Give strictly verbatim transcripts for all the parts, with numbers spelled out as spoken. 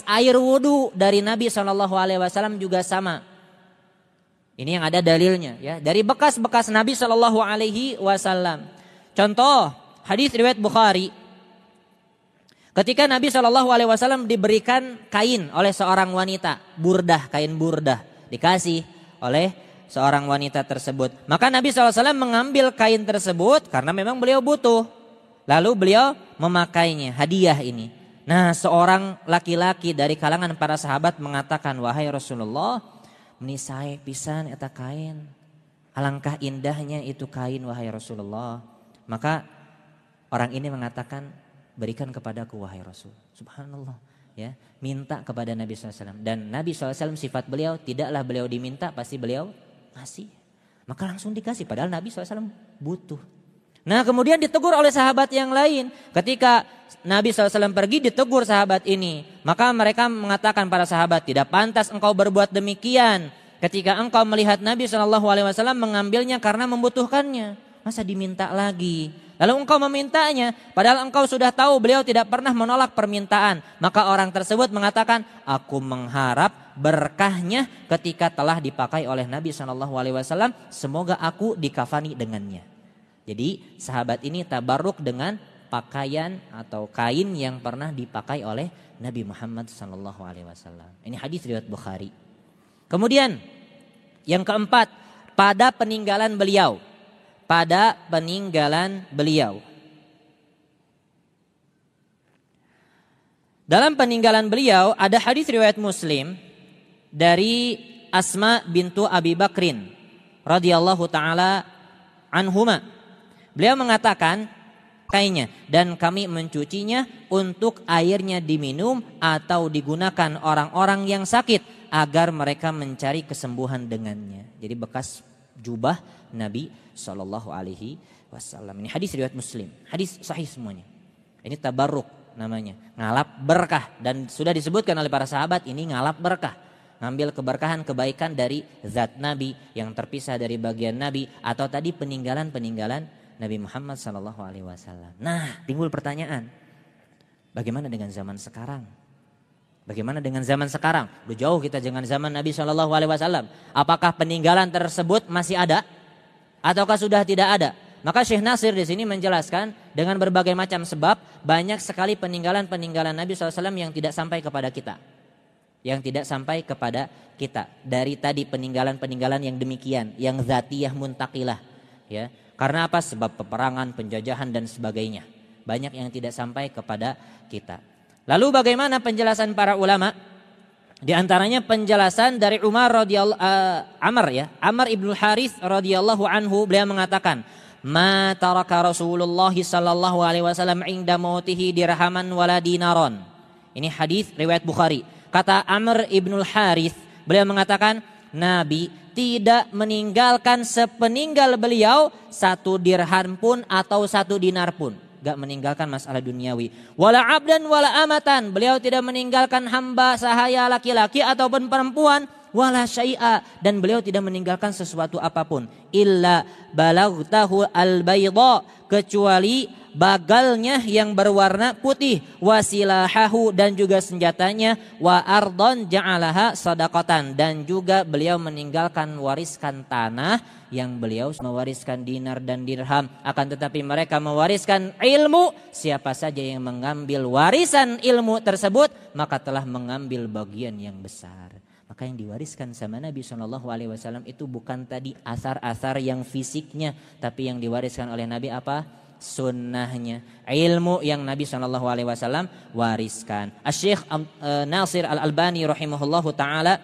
bekas air wudhu dari Nabi shallallahu alaihi wasallam juga sama. Ini yang ada dalilnya ya, dari bekas-bekas Nabi shallallahu alaihi wasallam. Contoh hadis riwayat Bukhari. Ketika Nabi shallallahu alaihi wasallam diberikan kain oleh seorang wanita, burdah, kain burdah dikasih oleh seorang wanita tersebut. Maka Nabi shallallahu alaihi wasallam mengambil kain tersebut karena memang beliau butuh. Lalu beliau memakainya, hadiah ini. Nah, seorang laki-laki dari kalangan para sahabat mengatakan, wahai Rasulullah, menisai pisan eta kain. Alangkah indahnya itu kain, wahai Rasulullah. Maka orang ini mengatakan, berikan kepadaku wahai Rasul. Subhanallah. Ya, minta kepada Nabi shallallahu alaihi wasallam. Dan Nabi shallallahu alaihi wasallam sifat beliau, tidaklah beliau diminta, pasti beliau ngasih. Maka langsung dikasih, padahal Nabi shallallahu alaihi wasallam butuh. Nah, kemudian ditegur oleh sahabat yang lain. Ketika Nabi shallallahu alaihi wasallam pergi, ditegur sahabat ini. Maka mereka mengatakan para sahabat, tidak pantas engkau berbuat demikian. Ketika engkau melihat Nabi shallallahu alaihi wasallam mengambilnya karena membutuhkannya. Masa diminta lagi? Lalu engkau memintanya, padahal engkau sudah tahu beliau tidak pernah menolak permintaan. Maka orang tersebut mengatakan, aku mengharap berkahnya ketika telah dipakai oleh Nabi shallallahu alaihi wasallam. Semoga aku dikafani dengannya. Jadi sahabat ini tabarruk dengan pakaian atau kain yang pernah dipakai oleh Nabi Muhammad shallallahu alaihi wasallam. Ini hadis riwayat Bukhari. Kemudian yang keempat, pada peninggalan beliau. Pada peninggalan beliau. Dalam peninggalan beliau ada hadis riwayat Muslim dari Asma bintu Abi Bakrin radhiyallahu taala anhuma. Beliau mengatakan kainnya, dan kami mencucinya untuk airnya diminum atau digunakan orang-orang yang sakit agar mereka mencari kesembuhan dengannya. Jadi bekas jubah Nabi shallallahu alaihi wasallam. Ini hadis riwayat Muslim, hadis sahih semuanya. Ini tabarruk namanya, ngalap berkah, dan sudah disebutkan oleh para sahabat ini ngalap berkah. Ngambil keberkahan, kebaikan dari zat Nabi yang terpisah dari bagian Nabi, atau tadi peninggalan-peninggalan Nabi Muhammad shallallahu alaihi wasallam. Nah, timbul pertanyaan, bagaimana dengan zaman sekarang? Bagaimana dengan zaman sekarang? Udah jauh kita dengan zaman Nabi shallallahu alaihi wasallam. Apakah peninggalan tersebut masih ada, ataukah sudah tidak ada? Maka Syekh Nasir di sini menjelaskan dengan berbagai macam sebab, banyak sekali peninggalan-peninggalan Nabi shallallahu alaihi wasallam yang tidak sampai kepada kita. Yang tidak sampai kepada kita. Dari tadi peninggalan-peninggalan yang demikian, yang zatiyah muntaqilah, ya. Karena apa? Sebab peperangan, penjajahan dan sebagainya. Banyak yang tidak sampai kepada kita. Lalu bagaimana penjelasan para ulama? Di antaranya penjelasan dari Umar radhiyallahu uh, Amr ya, Amr ibnul Harith radhiyallahu anhu, beliau mengatakan, "Ma taraka Rasulullah sallallahu alaihi wasallam 'inda mautihi dirhaman wala dinaron." Ini hadis riwayat Bukhari. Kata Amr ibnul Harith, beliau mengatakan, Nabi tidak meninggalkan sepeninggal beliau satu dirham pun atau satu dinar pun. Gak meninggalkan masalah duniawi. Wala abdan wala amatan. Beliau tidak meninggalkan hamba sahaya laki-laki ataupun perempuan. Wala syai'a. Dan beliau tidak meninggalkan sesuatu apapun. Illa balagtahu al-bayda. Kecuali bagalnya yang berwarna putih. Wasilahahu, dan juga senjatanya. Wa ardon ja'alaha sadaqatan. Dan juga beliau meninggalkan wariskan tanah yang beliau mewariskan dinar dan dirham. Akan tetapi mereka mewariskan ilmu. Siapa saja yang mengambil warisan ilmu tersebut, maka telah mengambil bagian yang besar. Maka yang diwariskan sama Nabi shallallahu alaihi wasallam itu bukan tadi asar-asar yang fisiknya, tapi yang diwariskan oleh Nabi apa? Sunnahnya, ilmu yang Nabi shallallahu alaihi wasallam wariskan. Asy-Syaikh uh, Nasir Al-Albani rahimahullahu taala,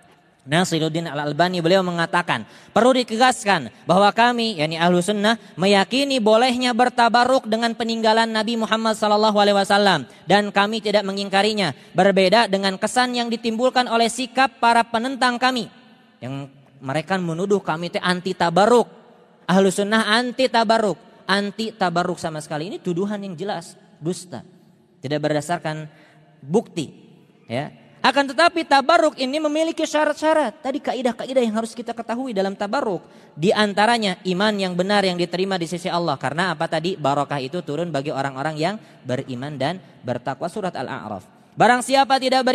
Nasiruddin Al-Albani, beliau mengatakan, perlu ditegaskan bahwa kami, yakni ahlu sunnah, meyakini bolehnya bertabaruk dengan peninggalan Nabi Muhammad sallallahu alaihi wasallam, dan kami tidak mengingkarinya. Berbeda dengan kesan yang ditimbulkan oleh sikap para penentang kami, yang mereka menuduh kami itu anti tabaruk. Ahlu sunnah anti tabaruk, anti tabaruk sama sekali. Ini tuduhan yang jelas, dusta, tidak berdasarkan bukti, ya. Akan tetapi tabaruk ini memiliki syarat-syarat. Tadi kaidah-kaidah yang harus kita ketahui dalam tabaruk. Di antaranya iman yang benar yang diterima di sisi Allah. Karena apa tadi? Barokah itu turun bagi orang-orang yang beriman dan bertakwa. Surat Al-A'raf. Barang siapa tidak beriman